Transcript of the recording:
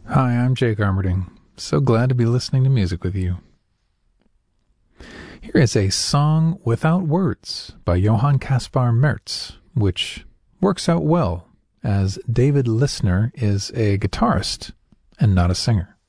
Hi, I'm Jake Armerding. So glad to be listening to music with you. Here is a song without words by Johann Caspar Merz, which works out well, as David Lissner is a guitarist and not a singer.